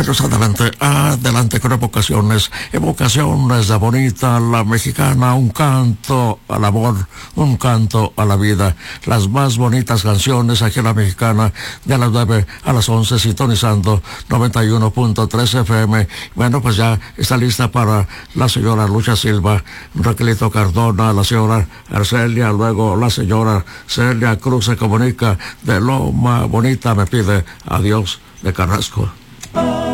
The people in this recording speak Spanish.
Pues adelante, adelante con evocaciones de Bonita, la mexicana, un canto al amor, un canto a la vida. Las más bonitas canciones aquí en la mexicana, de las 9 a las 11, sintonizando 91.3 FM. Bueno, pues ya está lista para la señora Lucha Silva, Raquelito Cardona, la señora Arcelia, luego la señora Celia Cruz se comunica de Loma Bonita, me pide adiós de Carrasco.